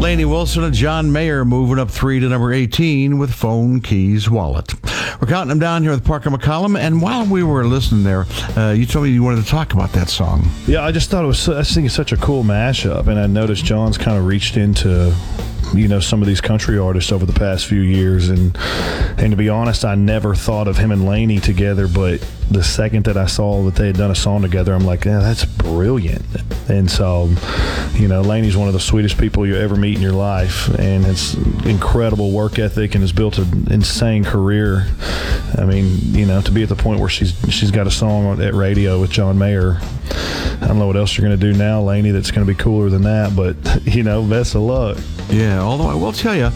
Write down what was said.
Lainey Wilson and John Mayer moving up 3 to number 18 with Phone Keys Wallet. We're counting them down here with Parker McCollum, and while we were listening there, you told me you wanted to talk about that song. Yeah, I just thought I think it's such a cool mashup, and I noticed John's kind of reached into some of these country artists over the past few years, and to be honest, I never thought of him and Lainey together, but the second that I saw that they had done a song together, I'm like, yeah, that's brilliant. And so, Lainey's one of the sweetest people you ever meet in your life, and it's incredible work ethic and has built an insane career. I mean, to be at the point where she's got a song at radio with John Mayer, I don't know what else you're going to do now, Lainey, that's going to be cooler than that, but, best of luck. Yeah, although I will tell you,